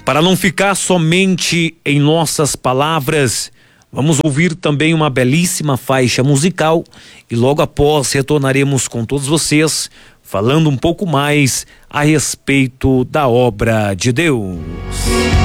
Para não ficar somente em nossas palavras, vamos ouvir também uma belíssima faixa musical e logo após retornaremos com todos vocês, falando um pouco mais a respeito da obra de Deus.